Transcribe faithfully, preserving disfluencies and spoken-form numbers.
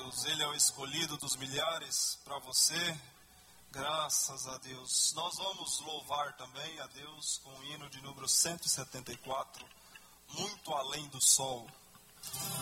Deus, Ele é o escolhido dos milhares para você. Graças a Deus. Nós vamos louvar também a Deus com o hino de número cento e setenta e quatro, Muito Além do Sol.